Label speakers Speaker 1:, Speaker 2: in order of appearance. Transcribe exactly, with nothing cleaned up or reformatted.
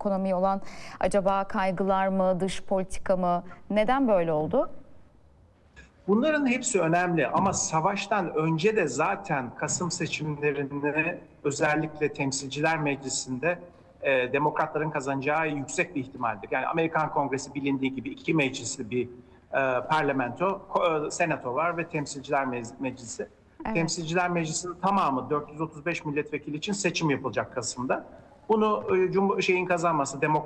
Speaker 1: ekonomiye olan acaba kaygılar mı, dış politika mı? Neden böyle oldu?
Speaker 2: Bunların hepsi önemli ama savaştan önce de zaten Kasım seçimlerinde özellikle Temsilciler Meclisi'nde e, Demokratların kazanacağı yüksek bir ihtimaldir. Yani Amerikan Kongresi bilindiği gibi iki meclisli bir e, parlamento, e, senato var ve Temsilciler Meclisi.
Speaker 1: Evet.
Speaker 2: Temsilciler Meclisi'nin tamamı dört yüz otuz beş milletvekili için seçim yapılacak Kasım'da. Bunu e, Cumhur şeyin kazanması, Demokrat